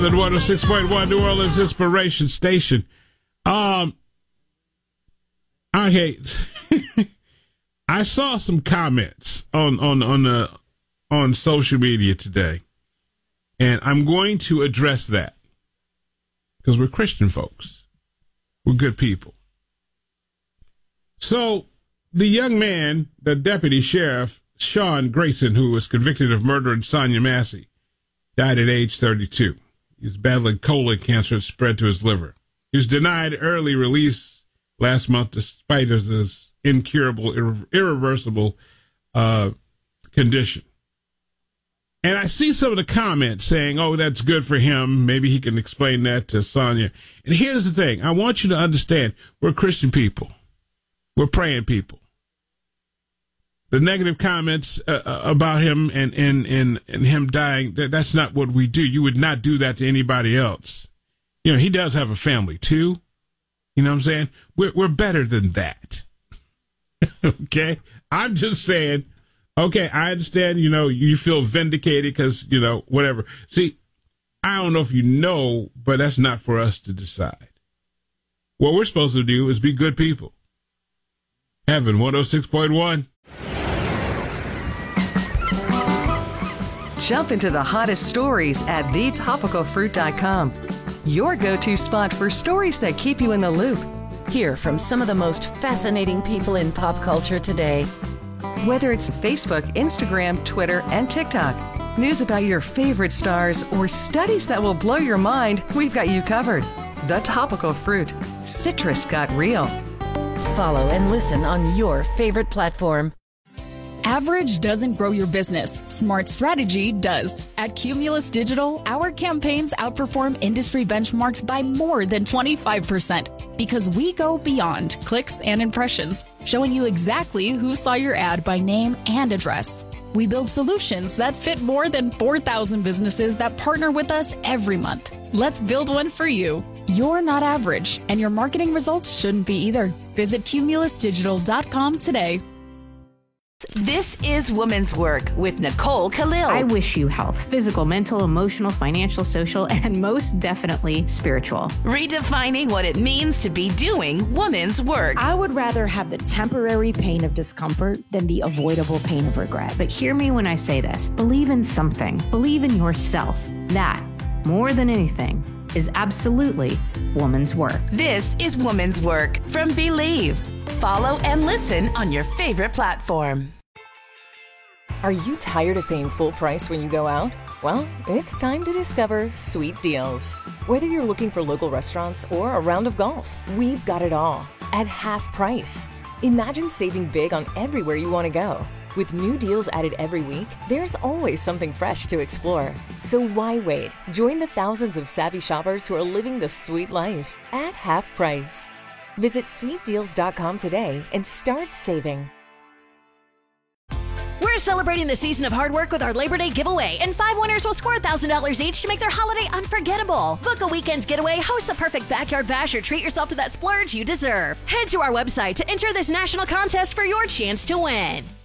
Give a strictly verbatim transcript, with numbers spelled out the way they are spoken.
Heaven one oh six point one, New Orleans Inspiration Station. Um, okay, I saw some comments on on on the on social media today, and I'm going to address that because we're Christian folks, we're good people. So, the young man, the deputy sheriff Sean Grayson, who was convicted of murdering Sonia Massey, died at age thirty-two. He's battling colon cancer that spread to his liver. He was denied early release last month despite his incurable, irre- irreversible uh, condition. And I see some of the comments saying, oh, that's good for him. Maybe he can explain that to Sonia. And here's the thing. I want you to understand, we're Christian people. We're praying people. The negative comments uh, about him and, and, and, and him dying, that, that's not what we do. You would not do that to anybody else. You know, he does have a family, too. You know what I'm saying? We're, we're better than that. Okay? I'm just saying, okay, I understand, you know, you feel vindicated because, you know, whatever. See, I don't know if you know, but that's not for us to decide. What we're supposed to do is be good people. Heaven one oh six point one. Jump into the hottest stories at the topical fruit dot com. Your go-to spot for stories that keep you in the loop. Hear from some of the most fascinating people in pop culture today. Whether it's Facebook, Instagram, Twitter, and TikTok, news about your favorite stars, or studies that will blow your mind, we've got you covered. The Topical Fruit. Citrus got real. Follow and listen on your favorite platform. Average doesn't grow your business. Smart strategy does. At Cumulus Digital, our campaigns outperform industry benchmarks by more than twenty-five percent because we go beyond clicks and impressions, showing you exactly who saw your ad by name and address. We build solutions that fit more than four thousand businesses that partner with us every month. Let's build one for you. You're not average, and your marketing results shouldn't be either. Visit cumulus digital dot com today. This is Woman's Work with Nicole Khalil. I wish you health, physical, mental, emotional, financial, social, and most definitely spiritual. Redefining what it means to be doing woman's work. I would rather have the temporary pain of discomfort than the avoidable pain of regret. But hear me when I say this. Believe in something. Believe in yourself. That, more than anything, is absolutely woman's work. This is Woman's Work from Believe. Follow and listen on your favorite platform. Are you tired of paying full price when you go out? Well, it's time to discover Sweet Deals. Whether you're looking for local restaurants or a round of golf, we've got it all at half price. Imagine saving big on everywhere you want to go. With new deals added every week, there's always something fresh to explore. So why wait? Join the thousands of savvy shoppers who are living the sweet life at half price. Visit sweet deals dot com today and start saving. We're celebrating the season of hard work with our Labor Day giveaway, and five winners will score one thousand dollars each to make their holiday unforgettable. Book a weekend getaway, host the perfect backyard bash, or treat yourself to that splurge you deserve. Head to our website to enter this national contest for your chance to win.